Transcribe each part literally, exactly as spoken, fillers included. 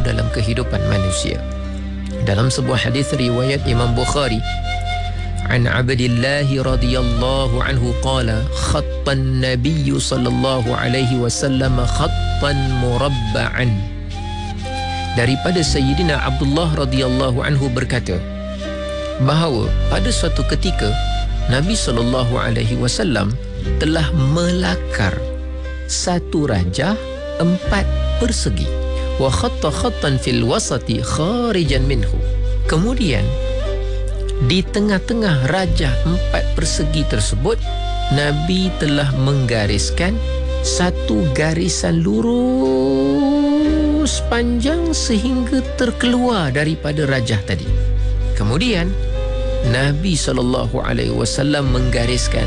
dalam kehidupan manusia. Dalam sebuah hadis riwayat Imam Bukhari, an Abdillah radhiyallahu anhu qala khattan Nabiy sallallahu alaihi wasallam khattan murabba'an. Daripada Sayyidina Abdullah radhiyallahu anhu berkata bahawa pada suatu ketika Nabi sallallahu alaihi wasallam telah melakar satu rajah empat persegi. Wa khatta khattan fil wasati kharijan minhu. Kemudian di tengah-tengah rajah empat persegi tersebut, Nabi telah menggariskan satu garisan lurus panjang sehingga terkeluar daripada rajah tadi. Kemudian Nabi sallallahu alaihi wasallam menggariskan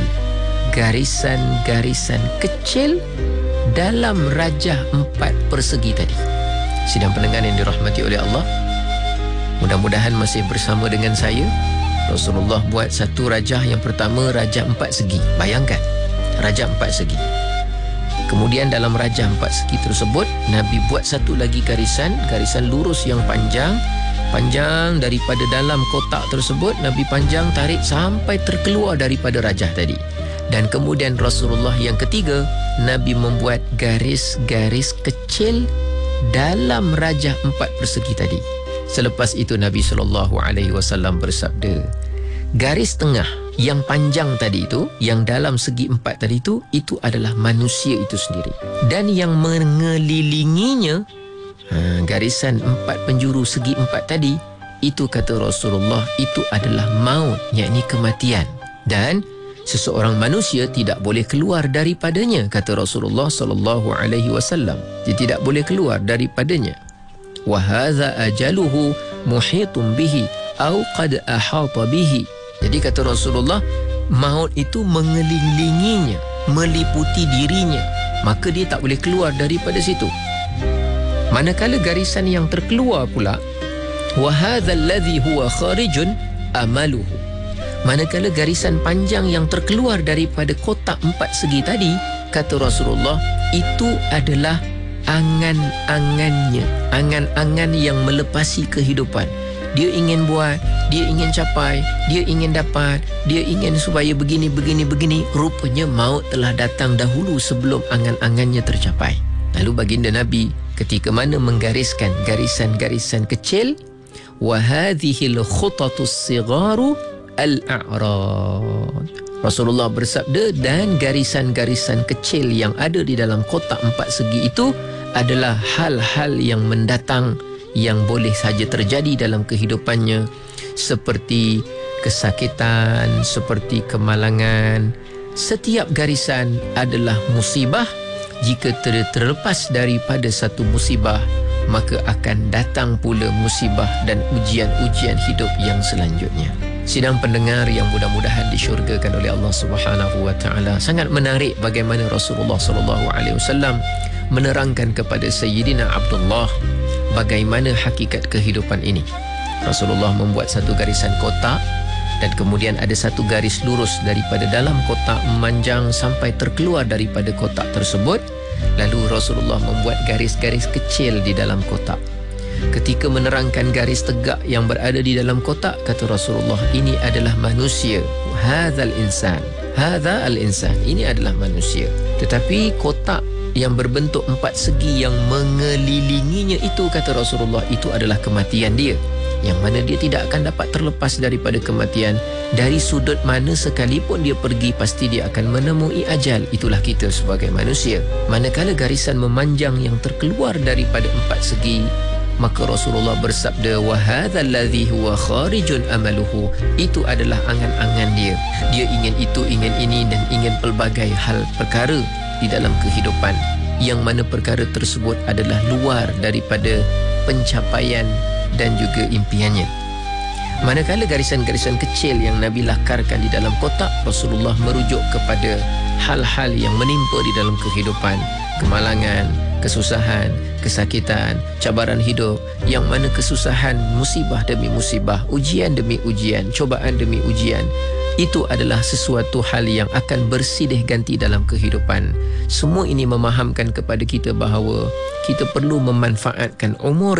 garisan-garisan kecil dalam rajah empat persegi tadi. Sidang pendengar yang dirahmati oleh Allah, mudah-mudahan masih bersama dengan saya. Rasulullah buat satu rajah yang pertama, rajah empat segi. Bayangkan, rajah empat segi. Kemudian dalam rajah empat segi tersebut, Nabi buat satu lagi garisan, garisan lurus yang panjang. Panjang daripada dalam kotak tersebut, Nabi panjang tarik sampai terkeluar daripada rajah tadi. Dan kemudian Rasulullah yang ketiga, Nabi membuat garis-garis kecil dalam rajah empat persegi tadi. Selepas itu Nabi sallallahu alaihi wasallam bersabda, garis tengah yang panjang tadi itu, yang dalam segi empat tadi itu, itu adalah manusia itu sendiri. Dan yang mengelilinginya, ha, garisan empat penjuru segi empat tadi, itu kata Rasulullah, itu adalah maut, yakni kematian. Dan seseorang manusia tidak boleh keluar daripadanya, kata Rasulullah sallallahu alaihi wasallam. Dia tidak boleh keluar daripadanya. Wa hadza ajaluhu muhitun bihi au qad ahata bihi. Jadi kata Rasulullah, maut itu mengelilinginya, meliputi dirinya, maka dia tak boleh keluar daripada situ. Manakala garisan yang terkeluar pula, wa hadza alladhi huwa kharijun amaluhu. Manakala garisan panjang yang terkeluar daripada kotak empat segi tadi, kata Rasulullah, itu adalah angan-angannya, angan-angan yang melepasi kehidupan. Dia ingin buat, dia ingin capai, dia ingin dapat, dia ingin supaya begini, begini, begini. Rupanya maut telah datang dahulu sebelum angan-angannya tercapai. Lalu baginda Nabi ketika mana menggariskan garisan-garisan kecil, wa hadhil khutatus sigharu al-a'rad. Rasulullah bersabda, dan garisan-garisan kecil yang ada di dalam kotak empat segi itu adalah hal-hal yang mendatang, yang boleh saja terjadi dalam kehidupannya, seperti kesakitan, seperti kemalangan. Setiap garisan adalah musibah. Jika ter- terlepas daripada satu musibah, maka akan datang pula musibah dan ujian-ujian hidup yang selanjutnya. Sidang pendengar yang mudah-mudahan disyurgakan oleh Allah Subhanahu wa taala, sangat menarik bagaimana Rasulullah sallallahu alaihi wasallam menerangkan kepada Sayyidina Abdullah bagaimana hakikat kehidupan ini. Rasulullah membuat satu garisan kotak, dan kemudian ada satu garis lurus daripada dalam kotak memanjang sampai terkeluar daripada kotak tersebut. Lalu Rasulullah membuat garis-garis kecil di dalam kotak. Ketika menerangkan garis tegak yang berada di dalam kotak, kata Rasulullah, ini adalah manusia. Hadzal insan. Hadza al-insan. Ini adalah manusia. Tetapi kotak yang berbentuk empat segi yang mengelilinginya itu, kata Rasulullah, itu adalah kematian dia, yang mana dia tidak akan dapat terlepas daripada kematian. Dari sudut mana sekalipun dia pergi, pasti dia akan menemui ajal. Itulah kita sebagai manusia. Manakala garisan memanjang yang terkeluar daripada empat segi, maka Rasulullah bersabda, wa hadzal ladzi huwa kharijun amaluhu. Itu adalah angan-angan dia. Dia ingin itu, ingin ini, dan ingin pelbagai hal perkara di dalam kehidupan, yang mana perkara tersebut adalah luar daripada pencapaian dan juga impiannya. Manakala garisan-garisan kecil yang Nabi lakarkan di dalam kotak, Rasulullah merujuk kepada hal-hal yang menimpa di dalam kehidupan, kemalangan, kesusahan, kesakitan, cabaran hidup, yang mana kesusahan, musibah demi musibah, ujian demi ujian, cobaan demi ujian, itu adalah sesuatu hal yang akan bersilih ganti dalam kehidupan. Semua ini memahamkan kepada kita bahawa kita perlu memanfaatkan umur